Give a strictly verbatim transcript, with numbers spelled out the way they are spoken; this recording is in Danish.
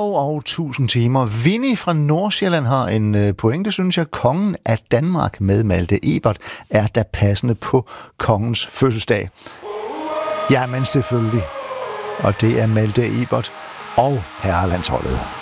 Lov og tusind timer. Vinnie fra Nordsjælland har en pointe, synes jeg. Kongen af Danmark med Malte Ebert er da passende på kongens fødselsdag. Jamen selvfølgelig. Og det er Malte Ebert og herrelandsholdet.